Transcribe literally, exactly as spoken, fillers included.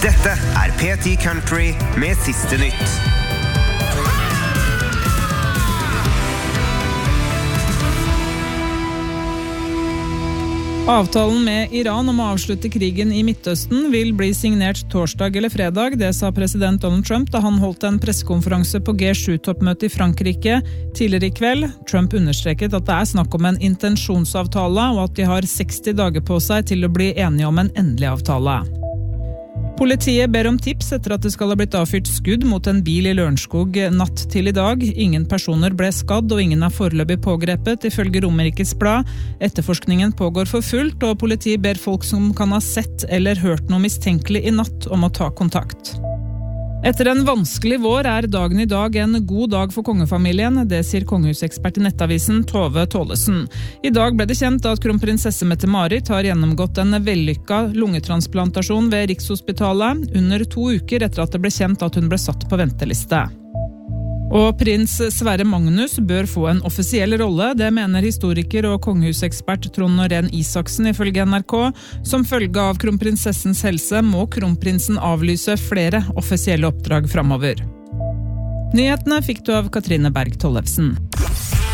Dette er P ti Country med siste nytt. Avtalen med Iran om å avslutte krigen i Midtøsten vil bli signert torsdag eller fredag, det sa president Donald Trump da han holdt en pressekonferanse på G sju-toppmøte i Frankrike tidligere i kveld. Trump understreket at det er snakk om en intensjonsavtale, og at de har seksti dager på seg til å bli enige om en endelig avtale. Politiet ber om tips etter at det skal ha blitt avfyrt skudd mot en bil i Lørenskog natt til i dag. Ingen personer ble skadd, og ingen er foreløpig pågrepet, ifølge Romerikes Blad. Etterforskningen pågår for fullt, og politiet ber folk som kan ha sett eller hørt noe mistenkelig i natt om å ta kontakt. Etter en vanskelig vår er dagen i dag en god dag for kongefamilien, det sier kongehusekspert i Nettavisen Tove Tålesen. I dag ble det kjent at kronprinsesse Mette-Marit har gjennomgått en vellykket lungetransplantasjon ved Rikshospitalet under to uker etter at det ble kjent at hun ble satt på venteliste. Og prins Sverre Magnus bør få en offisiell rolle, det mener historiker og kongehusekspert Trond Norén Isaksen ifølge N R K. Som følge av kronprinsessens helse må kronprinsen avlyse flere offisielle oppdrag fremover. Nyhetene fikk du av Katrine Berg Tollefsen.